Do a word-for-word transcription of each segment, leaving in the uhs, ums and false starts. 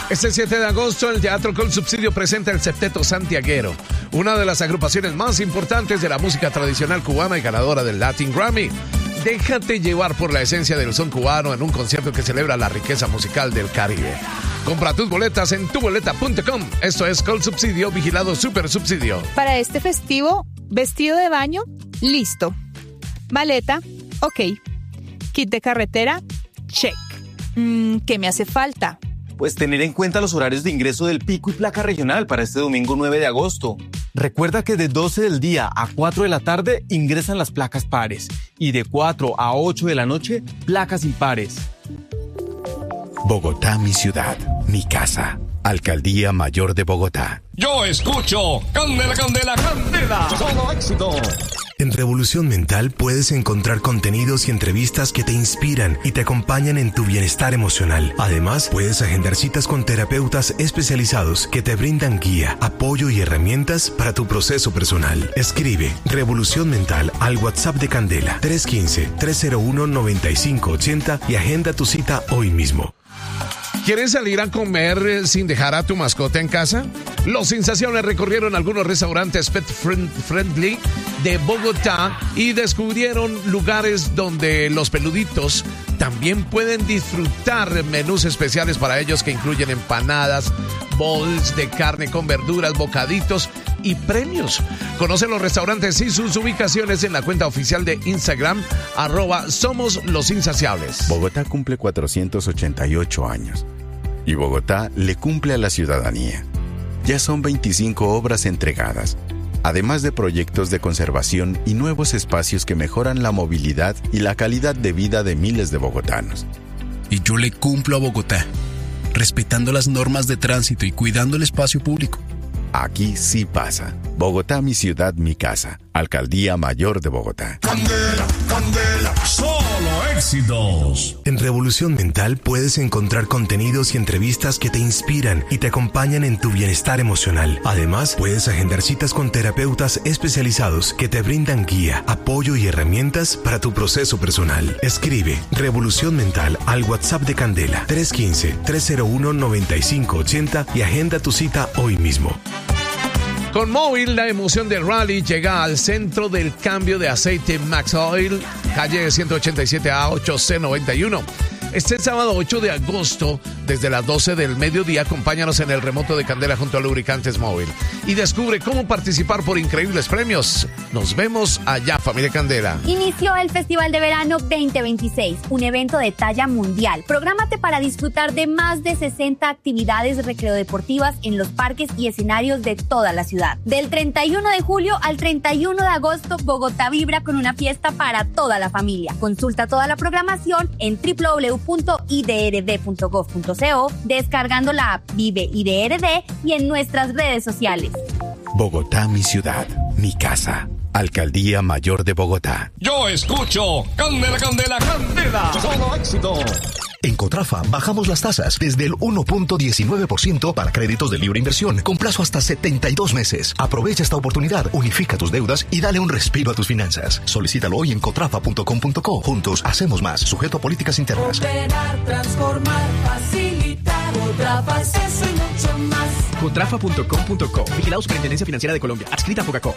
Este siete de agosto, el Teatro Col Subsidio presenta el Septeto Santiaguero, una de las agrupaciones más importantes de la música tradicional cubana y ganadora del Latin Grammy. Déjate llevar por la esencia del son cubano en un concierto que celebra la riqueza musical del Caribe. Compra tus boletas en tu boleta punto com. Esto es Col Subsidio, vigilado Super Subsidio. Para este festivo, vestido de baño, listo. Maleta, ok. Kit de carretera, check. Mm, ¿Qué me hace falta? Pues tener en cuenta los horarios de ingreso del pico y placa regional para este domingo nueve de agosto. Recuerda que de doce del día a cuatro de la tarde ingresan las placas pares y de cuatro a ocho de la noche placas impares. Bogotá, mi ciudad, mi casa. Alcaldía Mayor de Bogotá. Yo escucho Candela, Candela, Candela. Solo éxito. En Revolución Mental puedes encontrar contenidos y entrevistas que te inspiran y te acompañan en tu bienestar emocional. Además, puedes agendar citas con terapeutas especializados que te brindan guía, apoyo y herramientas para tu proceso personal. Escribe Revolución Mental al WhatsApp de Candela tres uno cinco, tres cero uno, nueve cinco ocho cero y agenda tu cita hoy mismo. ¿Quieres salir a comer sin dejar a tu mascota en casa? Los Insaciables recorrieron algunos restaurantes pet friendly de Bogotá y descubrieron lugares donde los peluditos también pueden disfrutar menús especiales para ellos que incluyen empanadas, bowls de carne con verduras, bocaditos y premios. Conoce los restaurantes y sus ubicaciones en la cuenta oficial de Instagram, arroba Somos Los Insaciables. Bogotá cumple cuatrocientos ochenta y ocho años y Bogotá le cumple a la ciudadanía. Ya son veinticinco obras entregadas, además de proyectos de conservación y nuevos espacios que mejoran la movilidad y la calidad de vida de miles de bogotanos. Y yo le cumplo a Bogotá, respetando las normas de tránsito y cuidando el espacio público. Aquí sí pasa. Bogotá, mi ciudad, mi casa. Alcaldía Mayor de Bogotá. Candela, Candela, solo éxitos. En Revolución Mental puedes encontrar contenidos y entrevistas que te inspiran y te acompañan en tu bienestar emocional. Además, puedes agendar citas con terapeutas especializados que te brindan guía, apoyo y herramientas para tu proceso personal. Escribe Revolución Mental al WhatsApp de Candela tres uno cinco, tres cero uno, nueve cinco ocho cero y agenda tu cita hoy mismo. Con Móvil, la emoción del rally llega al centro del cambio de aceite Max Oil, calle ciento ochenta y siete A ocho C noventa y uno. Este sábado ocho de agosto, desde las doce del mediodía, acompáñanos en el remoto de Candela junto a Lubricantes Móvil y descubre cómo participar por increíbles premios. Nos vemos allá, familia Candela. Inició el Festival de Verano veinte veintiséis, un evento de talla mundial. Prográmate para disfrutar de más de sesenta actividades recreodeportivas en los parques y escenarios de toda la ciudad. Del treinta y uno de julio al treinta y uno de agosto, Bogotá vibra con una fiesta para toda la familia. Consulta toda la programación en doble u doble u doble u punto i d r d punto gov punto co, descargando la app Vive I D R D y en nuestras redes sociales. Bogotá, mi ciudad, mi casa. Alcaldía Mayor de Bogotá. Yo escucho Candela, Candela, Candela. Solo éxito. En Cotrafa bajamos las tasas desde el uno punto diecinueve por ciento para créditos de libre inversión con plazo hasta setenta y dos meses. Aprovecha esta oportunidad, unifica tus deudas y dale un respiro a tus finanzas. Solicítalo hoy en cotrafa punto com punto co. Juntos hacemos más, sujeto a políticas internas. Operar, transformar, facilitar. Cotrafa es eso y mucho más. cotrafa punto com punto co. Vigilado Superintendencia Financiera de Colombia. Adscrita a Fogacop.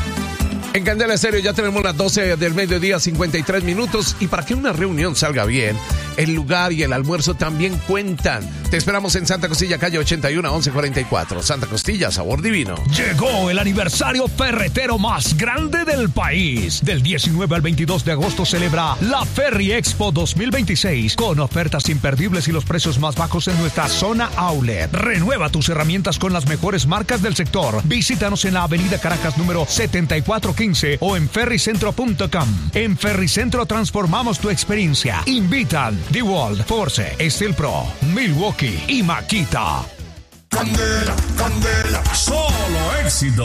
En Candela Estéreo ya tenemos las doce del mediodía, cincuenta y tres minutos. Y para que una reunión salga bien, el lugar y el almuerzo también cuentan. Te esperamos en Santa Costilla, calle ochenta y uno, once cuarenta y cuatro. Santa Costilla, sabor divino. Llegó el aniversario ferretero más grande del país. Del diecinueve al veintidós de agosto celebra la Ferry Expo dos mil veintiséis con ofertas imperdibles y los precios más bajos en nuestra zona outlet. Renueva tus herramientas con las mejores marcas del sector. Visítanos en la avenida Caracas número setenta y cuatro quince o en ferricentro punto com. En Ferricentro transformamos tu experiencia. Invitan DeWalt, Force, Steel Pro, Milwaukee y Makita. Candela, Candela, solo éxito.